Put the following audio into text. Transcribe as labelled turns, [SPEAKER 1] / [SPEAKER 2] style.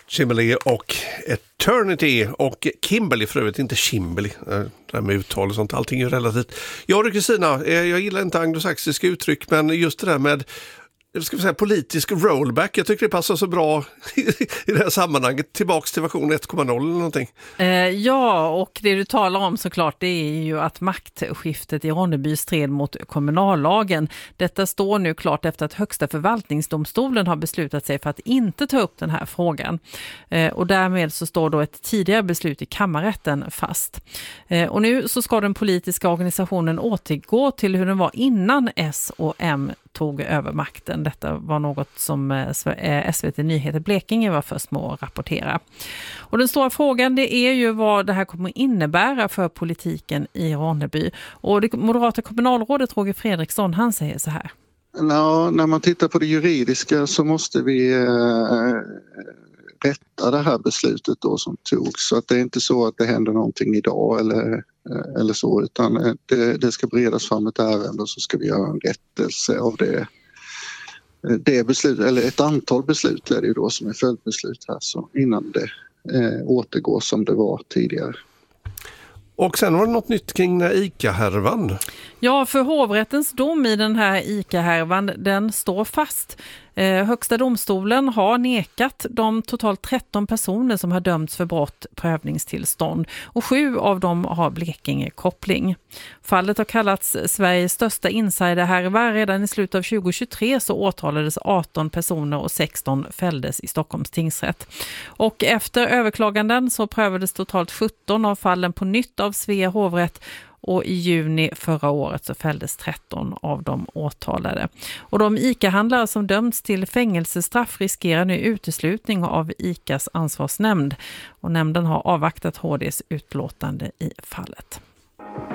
[SPEAKER 1] Kimberly och Eternity och Kimberly för övrigt, inte Kimberly. Det här med uttal och sånt, allting är ju relativt. Jag och Kristina, jag gillar inte anglosaxiska uttryck, men just det där med politisk rollback, jag tycker det passar så bra i det här sammanhanget. Tillbaks till version 1.0 eller någonting.
[SPEAKER 2] Ja, och det du talar om såklart, det är ju att maktskiftet i Ronneby stred mot kommunallagen. Detta står nu klart efter att Högsta förvaltningsdomstolen har beslutat sig för att inte ta upp den här frågan. Och därmed så står då ett tidigare beslut i kammarrätten fast. Och nu så ska den politiska organisationen återgå till hur den var innan S och M tog över makten. Detta var något som SVT Nyheter Blekinge var först med att rapportera. Och den stora frågan, det är ju vad det här kommer att innebära för politiken i Ronneby. Och det moderata kommunalrådet Roger Fredriksson, han säger så här.
[SPEAKER 3] När man tittar på det juridiska så måste vi rätta det här beslutet då som togs. Så att det är inte så att det händer någonting idag eller så, utan det ska beredas fram ett ärende och så ska vi göra en rättelse av det beslut, eller ett antal beslut är det ju då som är följdbeslut här, så innan det återgår som det var tidigare.
[SPEAKER 1] Och sen var det något nytt kring ICA-härvan.
[SPEAKER 2] Ja, för hovrättens dom i den här ICA-härvan, den står fast. Högsta domstolen har nekat de totalt 13 personer som har dömts för brott prövningstillstånd och 7 av dem har Blekinge-koppling. Fallet har kallats Sveriges största insiderhärva. Redan i slutet av 2023 så åtalades 18 personer och 16 fälldes i Stockholms tingsrätt. Och efter överklaganden så prövades totalt 17 av fallen på nytt av Svea hovrätt. Och i juni förra året så fälldes 13 av de åtalade. Och de ICA-handlare som dömts till fängelsestraff riskerar nu uteslutning av ICAs ansvarsnämnd. Och nämnden har avvaktat HDs utlåtande i fallet.